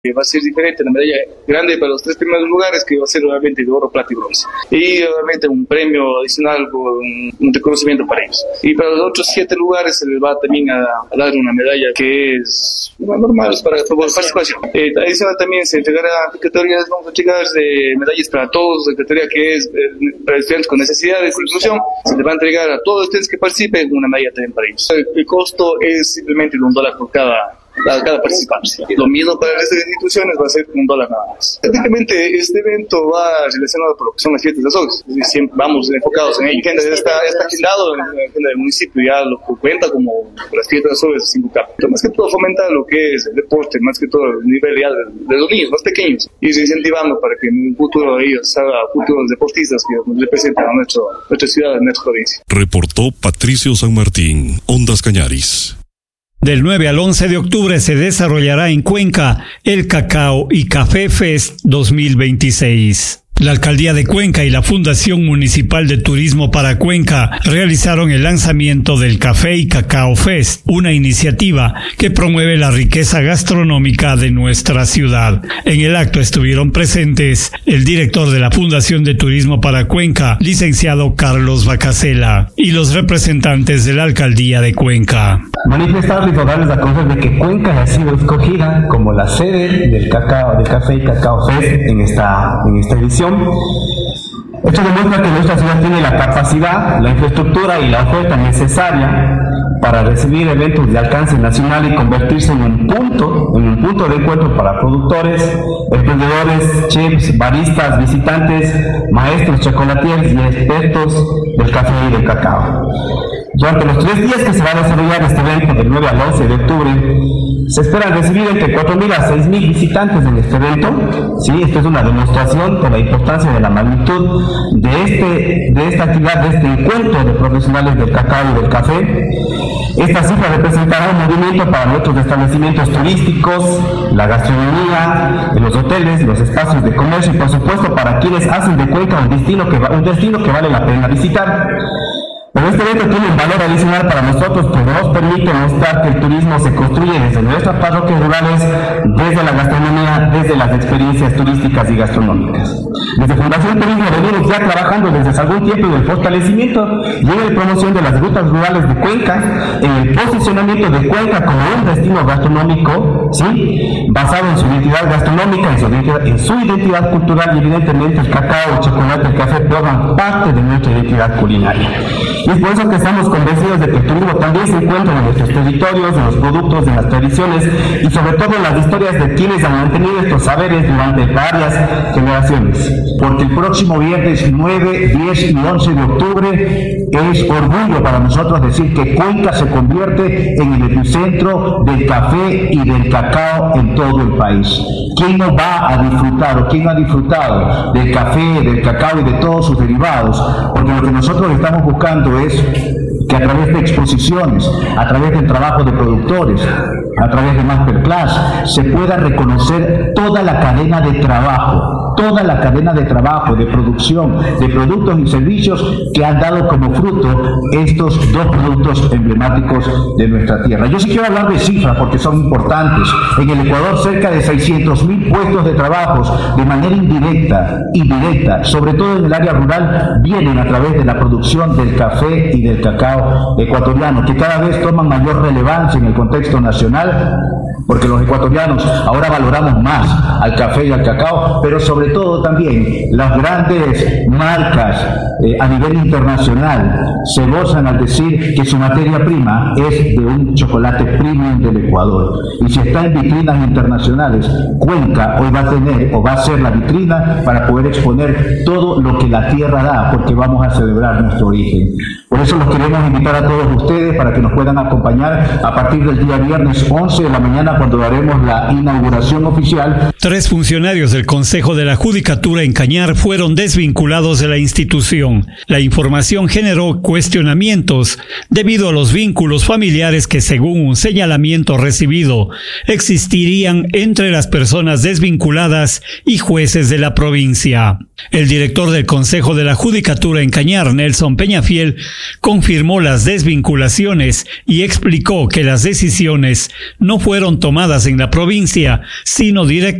Va a ser diferente la medalla grande para los 3 primeros lugares, que va a ser obviamente de oro, plata y bronce. Y obviamente un premio adicional, un reconocimiento para ellos. Y para los otros 7 lugares se les va también a dar una medalla que es normal para participación. Adicional también se entregará categorías, vamos a entregar medallas para todos, la categoría que es para estudiantes con necesidades de inclusión. Se les va a entregar a todos ustedes que participen una medalla también para ellos. El costo es simplemente de $1 por cada participante. Lo mismo para las instituciones, va a ser $1 nada más. Técnicamente este evento va relacionado por lo que son las fiestas de las OGS. Siempre vamos enfocados en ello. Está agendado en la agenda del municipio, ya lo que cuenta como las fiestas de las OGS 5K. Pero más que todo fomentar lo que es el deporte, más que todo el nivel ya de los niños más pequeños, y incentivando para que en un futuro ellos salgan futuros deportistas que nos representan a nuestra ciudad, a nuestra provincia. Reportó Patricio San Martín, Ondas Cañaris. Del 9 al 11 de octubre se desarrollará en Cuenca el Cacao y Café Fest 2026. La Alcaldía de Cuenca y la Fundación Municipal de Turismo para Cuenca realizaron el lanzamiento del Café y Cacao Fest, una iniciativa que promueve la riqueza gastronómica de nuestra ciudad. En el acto estuvieron presentes el director de la Fundación de Turismo para Cuenca, licenciado Carlos Bacasela, y los representantes de la Alcaldía de Cuenca. Manifestarles y darles a conocer de que Cuenca ha sido escogida como la sede del Café y Cacao Fest en esta edición. Esto demuestra que nuestra ciudad tiene la capacidad, la infraestructura y la oferta necesaria para recibir eventos de alcance nacional y convertirse en un punto de encuentro para productores, emprendedores, chefs, baristas, visitantes, maestros, chocolatiers y expertos del café y del cacao. Durante los 3 días que se va a desarrollar este evento del 9 al 11 de octubre, se espera recibir entre 4.000 a 6.000 visitantes en este evento. Sí, esto es una demostración de la importancia de la magnitud de esta actividad, de este encuentro de profesionales del cacao y del café. Esta cifra representará un movimiento para nuestros establecimientos turísticos, la gastronomía, los hoteles, los espacios de comercio y por supuesto para quienes hacen de Cuenca un destino que vale la pena visitar. Pero este evento tiene un valor adicional para nosotros, pues nos permite mostrar que el turismo se construye desde nuestras parroquias rurales, desde la gastronomía, desde las experiencias turísticas y gastronómicas. Desde Fundación Turismo venimos ya trabajando desde hace algún tiempo en el fortalecimiento y en la promoción de las rutas rurales de Cuenca, en el posicionamiento de Cuenca como un destino gastronómico, ¿sí?, basado en su identidad gastronómica, en su identidad cultural, y evidentemente el cacao, el chocolate, el café forman parte de nuestra identidad culinaria. Y es por eso que estamos convencidos de que el turismo también se encuentra en nuestros territorios, en los productos, en las tradiciones y sobre todo en las historias de quienes han mantenido estos saberes durante varias generaciones. Porque el próximo viernes 9, 10 y 11 de octubre es orgullo para nosotros decir que Cuenca se convierte en el epicentro del café y del cacao en todo el país. ¿Quién no va a disfrutar o quién ha disfrutado del café, del cacao y de todos sus derivados? Porque lo que nosotros estamos buscando es que a través de exposiciones, a través del trabajo de productores, a través de masterclass, se pueda reconocer toda la cadena de trabajo, de producción, de productos y servicios que han dado como fruto estos 2 productos emblemáticos de nuestra tierra. Yo sí quiero hablar de cifras porque son importantes. En el Ecuador cerca de 600.000 puestos de trabajo de manera indirecta, sobre todo en el área rural, vienen a través de la producción del café y del cacao ecuatoriano, que cada vez toman mayor relevancia en el contexto nacional, porque los ecuatorianos ahora valoramos más al café y al cacao, pero sobre todo también las grandes marcas a nivel internacional se gozan al decir que su materia prima es de un chocolate premium del Ecuador. Y si está en vitrinas internacionales, Cuenca hoy va a tener o va a ser la vitrina para poder exponer todo lo que la tierra da, porque vamos a celebrar nuestro origen. Por eso los queremos invitar a todos ustedes para que nos puedan acompañar a partir del día viernes 11 de la mañana, cuando daremos la inauguración oficial. 3 funcionarios del Consejo de la Judicatura en Cañar fueron desvinculados de la institución. La información generó cuestionamientos debido a los vínculos familiares que, según un señalamiento recibido, existirían entre las personas desvinculadas y jueces de la provincia. El director del Consejo de la Judicatura en Cañar, Nelson Peñafiel, confirmó las desvinculaciones y explicó que las decisiones no fueron tomadas en la provincia, sino directamente